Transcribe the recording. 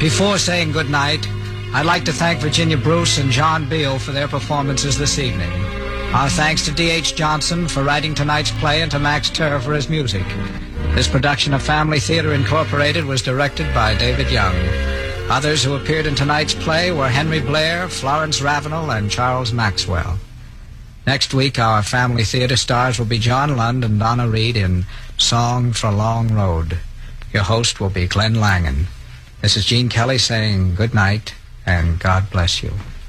Before saying good night, I'd like to thank Virginia Bruce and John Beal for their performances this evening. Our thanks to D.H. Johnson for writing tonight's play and to Max Terr for his music. This production of Family Theater Incorporated was directed by David Young. Others who appeared in tonight's play were Henry Blair, Florence Ravenel, and Charles Maxwell. Next week, our Family Theater stars will be John Lund and Donna Reed in Song for a Long Road. Your host will be Glenn Langan. This is Gene Kelly saying good night and God bless you.